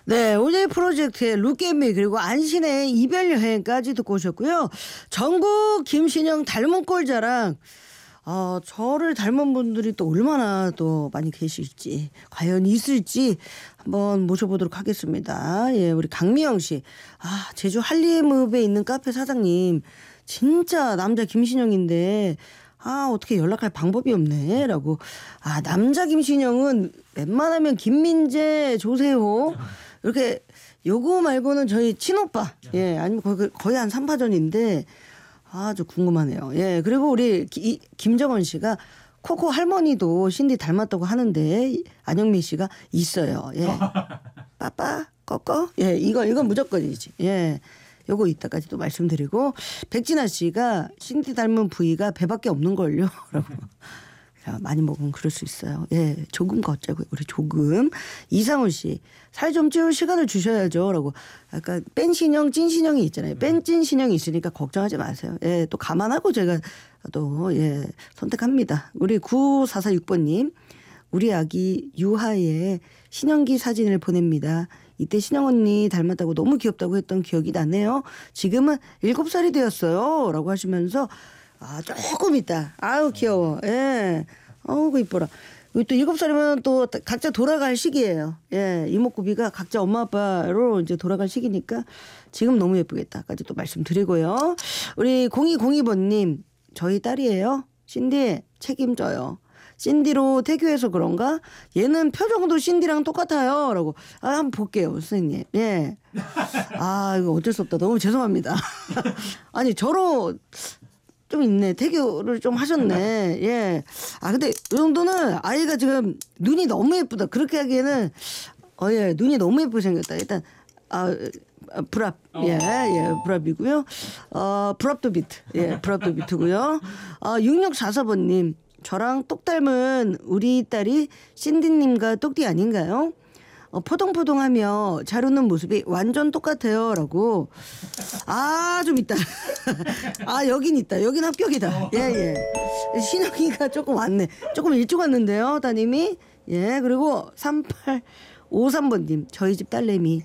네, 오늘 프로젝트의 룩앤미 그리고 안신의 이별 여행까지 듣고 오셨고요. 전국 김신영 닮은 꼴 자랑. 저를 닮은 분들이 또 얼마나 또 많이 계실지 과연 있을지 한번 모셔보도록 하겠습니다. 예, 우리 강미영 씨. 제주 한림읍에 있는 카페 사장님. 진짜 남자 김신영인데 어떻게 연락할 방법이 없네 라고. 남자 김신영은 웬만하면 김민재, 조세호 이렇게 요거 말고는 저희 친오빠 아니면 거의 한 3파전인데 아주 궁금하네요. 예, 그리고 우리 김정원 씨가 코코 할머니도 신디 닮았다고 하는데 안영민 씨가 있어요. 예, 빠빠 꺼꺼 이건 무조건이지. 예. 요거 이따까지 또 말씀드리고 백진아 씨가 신디 닮은 부위가 배밖에 없는 걸요. 라고. 많이 먹으면 그럴 수 있어요. 예, 조금 걷자고요. 우리 조금. 이상훈 씨, 살 좀 찌울 시간을 주셔야죠. 라고. 약간 뺀 신형, 찐 신형이 있잖아요. 뺀 찐 신형이 있으니까 걱정하지 마세요. 예, 또 감안하고 제가 또 선택합니다. 우리 9446번님, 우리 아기 유하의 신형기 사진을 보냅니다. 이때 신영 언니 닮았다고 너무 귀엽다고 했던 기억이 나네요. 지금은 7살이 되었어요. 라고 하시면서 조금 있다. 아우 귀여워. 예. 그 이뻐라. 또 7살이면 또 각자 돌아갈 시기예요. 예. 이목구비가 각자 엄마 아빠로 이제 돌아갈 시기니까 지금 너무 예쁘겠다까지 또 말씀드리고요. 우리 0202번님 저희 딸이에요. 신디 책임져요. 신디로 태교해서 그런가? 얘는 표정도 신디랑 똑같아요. 라고. 한번 볼게요, 선생님. 예. 이거 어쩔 수 없다. 너무 죄송합니다. 아니, 저로 좀 있네. 태교를 좀 하셨네. 예. 근데 이 정도는 아이가 지금 눈이 너무 예쁘다. 그렇게 하기에는, 눈이 너무 예쁘게 생겼다. 일단, 브랍. 브랍이고요. 브랍도 비트. 예, 브랍도 비트고요. 6644번님. 저랑 똑 닮은 우리 딸이 신디님과 똑띠 아닌가요? 포동포동하며 잘 웃는 모습이 완전 똑같아요. 라고. 좀 있다. 여긴 있다. 여긴 합격이다. 예. 신영이가 조금 왔네. 조금 일찍 왔는데요. 따님이. 예, 그리고 3853번님. 저희 집 딸내미